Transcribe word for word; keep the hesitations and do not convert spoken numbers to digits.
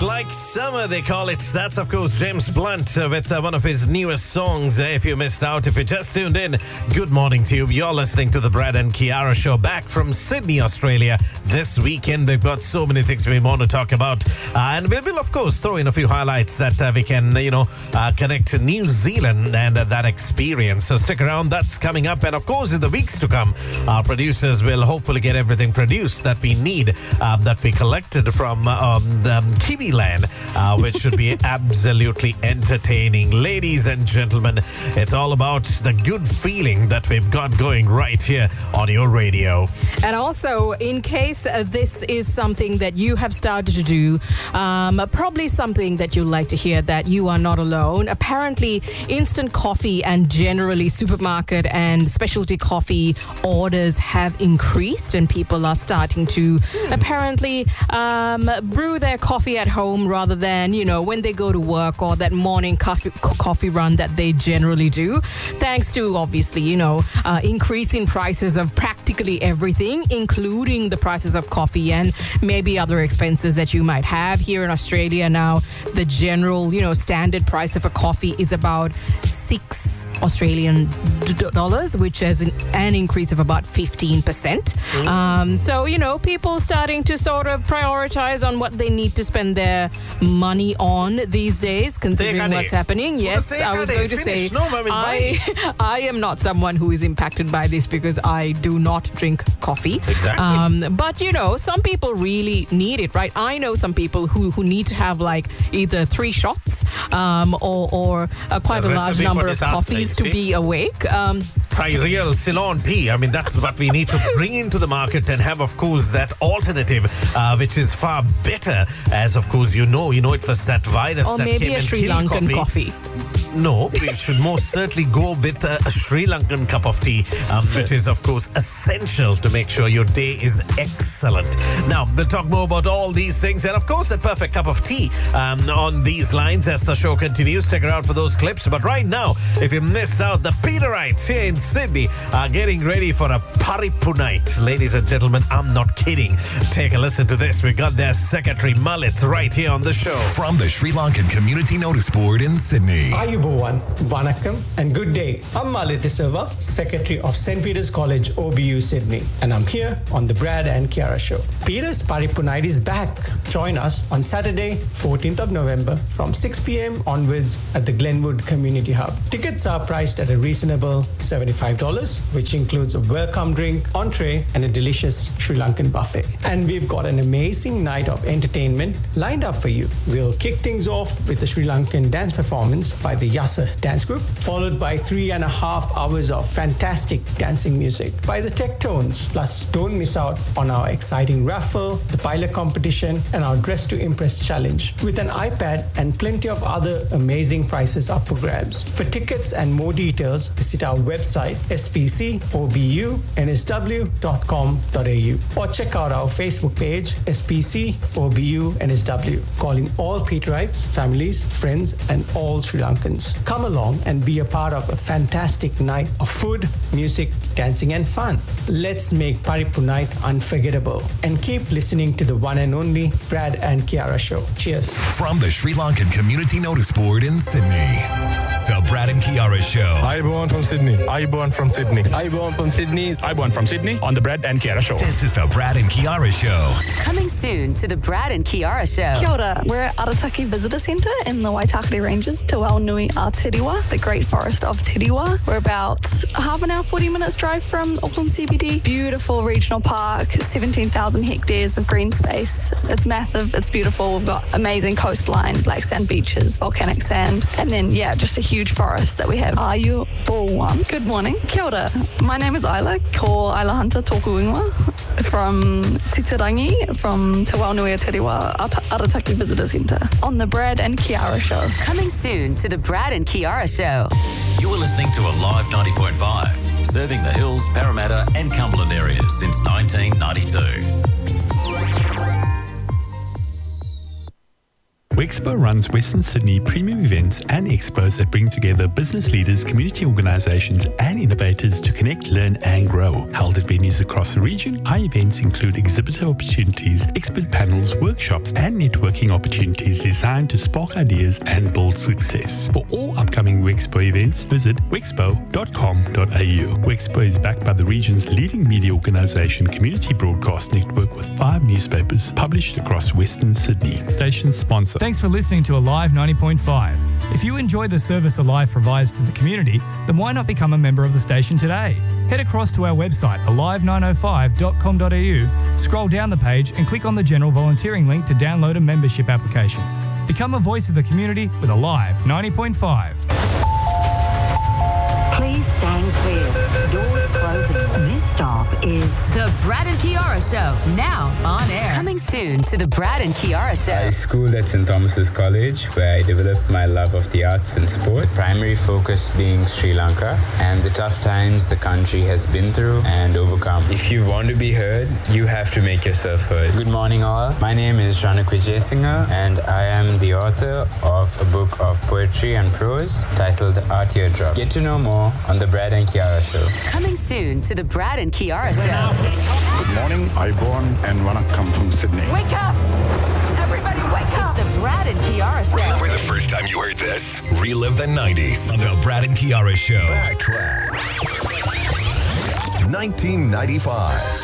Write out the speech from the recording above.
like summer, they call it. That's, of course, James Blunt uh, with uh, one of his newest songs. Uh, if you missed out, if you just tuned in, good morning to you. You're listening to the Brad and Kiara Show back from Sydney, Australia. This weekend, we've got so many things we want to talk about. Uh, and we will, of course, throw in a few highlights that uh, we can, you know, uh, connect to New Zealand and uh, that experience. So stick around. That's coming up. And, of course, in the weeks to come, our producers will hopefully get everything produced that we need, um, that we collected from um, the um, Kiwi Land, uh, which should be absolutely entertaining. Ladies and gentlemen, it's all about the good feeling that we've got going right here on your radio. And also, in case uh, this is something that you have started to do, um, probably something that you'd like to hear, that you are not alone. Apparently, instant coffee and generally supermarket and specialty coffee orders have increased, and people are starting to hmm. apparently um, brew their coffee at home rather than, you know, when they go to work, or that morning coffee coffee run that they generally do, thanks to, obviously, you know, uh, increasing prices of practically everything, including the prices of coffee and maybe other expenses that you might have. Here in Australia now, the general, you know, standard price of a coffee is about six Australian d- dollars, which is an, an increase of about fifteen percent. Mm. Um, so, you know, people starting to sort of prioritize on what they need to spend their money on these days, considering what's happening. Yes, I was going to say, I, I am not someone who is impacted by this because I do not drink coffee. Exactly. Um, but, you know, some people really need it, right? I know some people who, who need to have like either three shots um, or, or uh, quite a large number of coffees to be awake. Um, Try real Ceylon tea. I mean, that's what we need to bring into the market and have, of course, that alternative, uh, which is far better, as, of course, you know, you know it was that virus or that maybe came a and Sri killed Lankan coffee. coffee. No, we should most certainly go with a, a Sri Lankan cup of tea, um, which is, of course, essential to make sure your day is excellent. Now, we'll talk more about all these things and, of course, that perfect cup of tea um, on these lines as the show continues. Stick around for those clips. But right now, if you missed out, the Peterites here in Sydney are getting ready for a Paripu night. Ladies and gentlemen, I'm not kidding. Take a listen to this. We got their Secretary Mullet right here on the show. From the Sri Lankan Community Notice Board in Sydney. Ayubowan, Vanakkam, and good day. I'm Mullet De Silva, Secretary of Saint Peter's College, O B U, Sydney, and I'm here on the Brad and Kiara Show. Peter's Paripu Night is back. Join us on Saturday, fourteenth of November, from six p.m. onwards at the Glenwood Community Hub. Tickets are priced at a reasonable seventy-five dollars, which includes a welcome drink, entree, and a delicious Sri Lankan buffet. And we've got an amazing night of entertainment lined up for you. We'll kick things off with a Sri Lankan dance performance by the Yasa Dance Group, followed by three and a half hours of fantastic dancing music by the Tectones. Plus, don't miss out on our exciting raffle, the pilot competition, and our Dress to Impress challenge, with an iPad and plenty of other amazing prizes up for grabs. For tickets and more details, visit our website s p c o b u n s w dot com dot a u or check out our Facebook page S P C O B U N S W, calling all Peterites, families, friends, and all Sri Lankans. Come along and be a part of a fantastic night of food, music, dancing, and fun. Let's make Paripu Night unforgettable, and keep listening to the one and only Brad and Kiara Show. Cheers. From the Sri Lankan Community Notice Board in Sydney, the Brad and Kiara Show. Ayubowan from Sydney. Ayubowan from Sydney. Ayubowan from Sydney. Ayubowan from Sydney on the Brad and Kiara Show. This is the Brad and Kiara Show. Coming soon to the Brad and Kiara Show. Kia ora. We're at Arataki Visitor Centre in the Waitakere Ranges, Te Waunui a Tiriwa, the Great Forest of Tiriwa. We're about half an hour, forty minutes drive from Auckland C B D. Beautiful regional park, seventeen thousand hectares of green space. It's massive, it's beautiful. We've got amazing coastline, black sand beaches, volcanic sand, and then, yeah, just a huge forest that we have. Ayubowan. Good morning. Kia ora. My name is Isla, ko Isla Hunter tōku ingoa, from Titirangi, from Te Waunui a Tiriwa, Arataki Visitor Centre, on the Brad and Kiara Show. Coming soon to the Brad and Kiara Show. You are listening to Alive ninety point five, serving the Hills, Parramatta and Cumberland areas since nineteen ninety-two. Wexpo runs Western Sydney premium events and expos that bring together business leaders, community organisations and innovators to connect, learn and grow. Held at venues across the region, our events include exhibitor opportunities, expert panels, workshops and networking opportunities designed to spark ideas and build success. For all upcoming Wexpo events, visit wexpo dot com dot a u. Wexpo is backed by the region's leading media organisation, Community Broadcast Network, with five newspapers published across Western Sydney. Station sponsor. Thanks for listening to Alive ninety point five. If you enjoy the service Alive provides to the community, then why not become a member of the station today? Head across to our website, alive nine oh five dot com dot a u, scroll down the page and click on the general volunteering link to download a membership application. Become a voice of the community with Alive ninety point five. Please stand clear. Doors closing. This stop is The Brad and Kiara Show, now on air. Coming soon to the Brad and Kiara Show. I schooled at Saint Thomas's College, where I developed my love of the arts and sport. The primary focus being Sri Lanka and the tough times the country has been through and overcome. If you want to be heard, you have to make yourself heard. Good morning all. My name is Ranak Vijayasinghe and I am the author of a book of poetry and prose titled Our Teardrop. Get to know more on the Brad and Kiara Show. Coming soon to the Brad and Kiara Show. Good morning, Iborn and Vanakkam from Sydney. Wake up! Everybody wake up! It's the Brad and Kiara Show. Remember the first time you heard this? Relive the nineties on the Brad and Kiara Show. Backtrack. nineteen ninety-five.